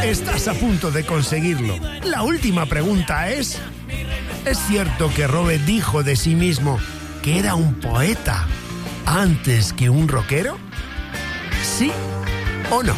Estás a punto de conseguirlo. La última pregunta es cierto que Robert dijo de sí mismo que era un poeta antes que un rockero? ¿Sí o no?